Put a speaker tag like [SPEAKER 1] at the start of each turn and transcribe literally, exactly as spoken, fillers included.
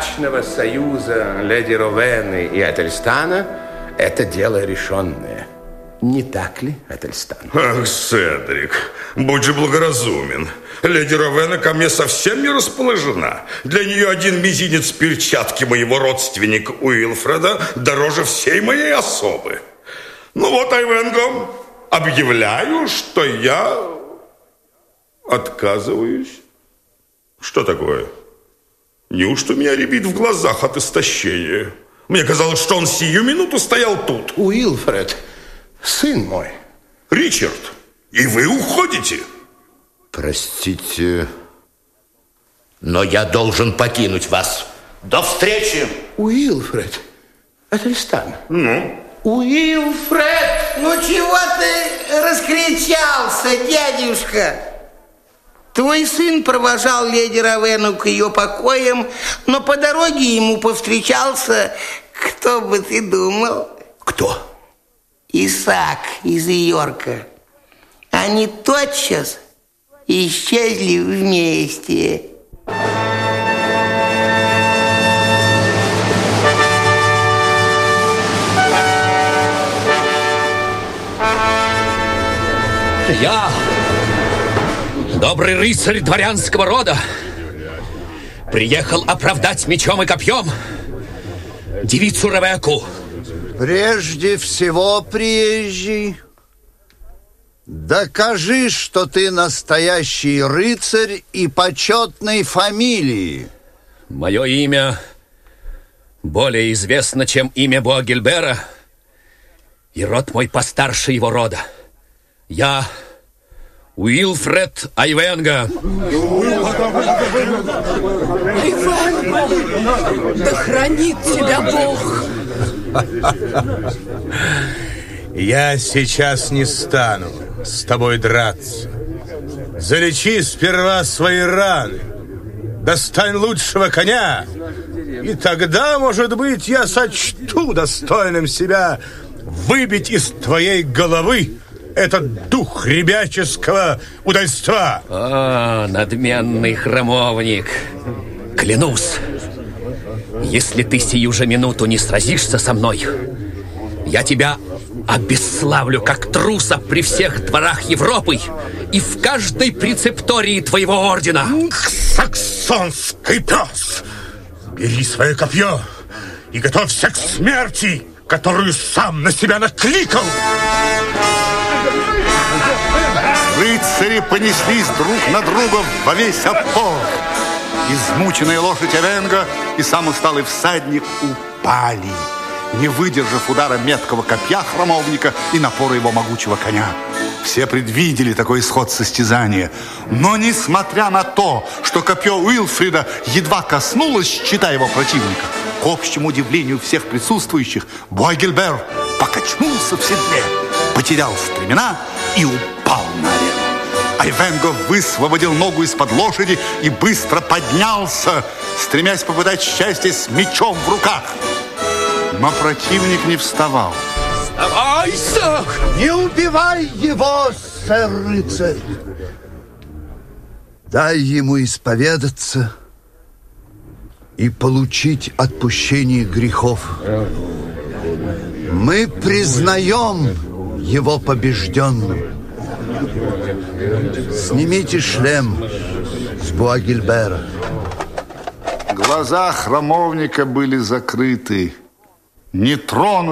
[SPEAKER 1] брачного союза леди Ровены и Этельстана – это дело решенное. Не так ли, Этельстан?
[SPEAKER 2] Ах, Седрик, будь же благоразумен. Леди Ровена ко мне совсем не расположена. Для нее один мизинец перчатки моего родственника Уилфреда дороже всей моей особы. Ну вот, Айвенго, объявляю, что я отказываюсь. Что такое? Неужто меня рябит в глазах от истощения? Мне казалось, что он сию минуту стоял тут.
[SPEAKER 1] Уилфред, сын мой.
[SPEAKER 2] Ричард, и вы уходите?
[SPEAKER 3] Простите, но я должен покинуть вас. До встречи.
[SPEAKER 1] Уилфред, Этельстан.
[SPEAKER 2] Ну?
[SPEAKER 4] Уилфред! Ну чего ты раскричался, дядюшка? Твой сын провожал леди Ровену к ее покоям, но по дороге ему повстречался, кто бы ты думал?
[SPEAKER 1] Кто?
[SPEAKER 4] Исаак из Йорка. Они тотчас исчезли вместе.
[SPEAKER 5] Я, добрый рыцарь дворянского рода, приехал оправдать мечом и копьем девицу Ревекку.
[SPEAKER 6] Прежде всего, приезжий, докажи, что ты настоящий рыцарь и почетной фамилии.
[SPEAKER 5] Мое имя более известно, чем имя Буагильбера, и род мой постарше его рода. Я Уилфред Айвенго.
[SPEAKER 7] Айвенго, да хранит тебя Бог.
[SPEAKER 8] Я сейчас не стану с тобой драться. Залечи сперва свои раны, достань лучшего коня, и тогда, может быть, я сочту достойным себя выбить из твоей головы этот дух ребяческого удальства.
[SPEAKER 5] О, надменный храмовник, клянусь, если ты сию же минуту не сразишься со мной, я тебя обесславлю как труса при всех дворах Европы и в каждой прецептории твоего ордена.
[SPEAKER 8] Саксонский пес, бери свое копье и готовься к смерти, которую сам на себя накликал.
[SPEAKER 9] Рыцари понеслись друг на друга во весь опор. Измученная лошадь Айвенго и сам усталый всадник упали, не выдержав удара меткого копья храмовника и напора его могучего коня. Все предвидели такой исход состязания. Но несмотря на то, что копье Уилфрида едва коснулось щита его противника, к общему удивлению всех присутствующих, Буагильбер покачнулся в седле, потерял стремена и упал на арену. Айвенго высвободил ногу из-под лошади и быстро поднялся, стремясь попытать счастье с мечом в руках. Но противник не вставал.
[SPEAKER 5] Сдавайся!
[SPEAKER 6] Не убивай его, сэр-рыцарь! Дай ему исповедаться и получить отпущение грехов. Мы признаем его побежденным. Снимите шлем с Буагильбера.
[SPEAKER 9] Глаза храмовника были закрыты. Не тронут